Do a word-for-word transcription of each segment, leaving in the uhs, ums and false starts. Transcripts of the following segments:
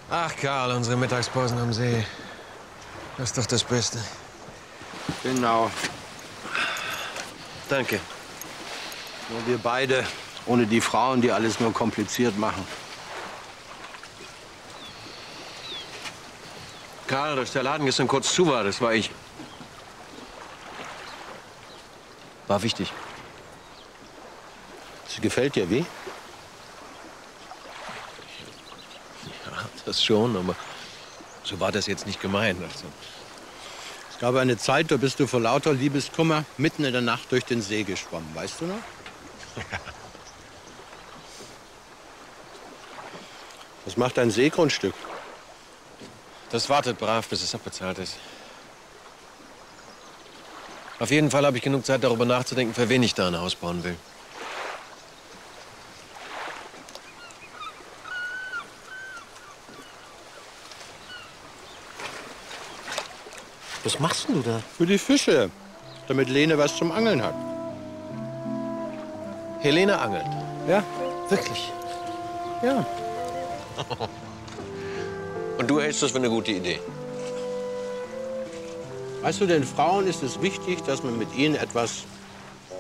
Ach, Karl, unsere Mittagspausen am See. Das ist doch das Beste. Genau. Danke. Nur wir beide, ohne die Frauen, die alles nur kompliziert machen. Karl, dass der Laden gestern kurz zu war, das war ich. War wichtig. Sie gefällt dir wie? Ja, das schon, aber so war das jetzt nicht gemeint. Also. Es gab eine Zeit, da bist du vor lauter Liebeskummer mitten in der Nacht durch den See geschwommen, weißt du noch? Was macht dein Seegrundstück? Das wartet brav, bis es abbezahlt ist. Auf jeden Fall habe ich genug Zeit, darüber nachzudenken, für wen ich da ein Haus bauen will. Was machst denn du da? Für die Fische, damit Lene was zum Angeln hat. Helene angelt. Ja, Wirklich? ja. Und du hältst das für eine gute Idee? Weißt du, den Frauen ist es wichtig, dass man mit ihnen etwas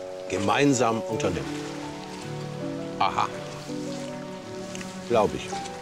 gemeinsam unternimmt. Aha. Glaube ich.